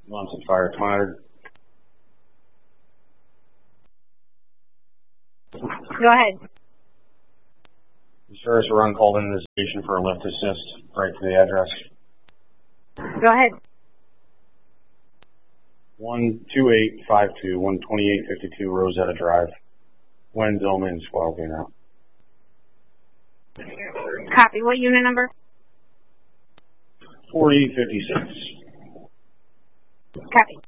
Munson Fire, 200. Go ahead. Service run called into the station for a lift assist right to the address. Go ahead. 12852, 12852 Rosetta Drive. Wind Zillman squawking out. Copy. What unit number? 4056. Copy.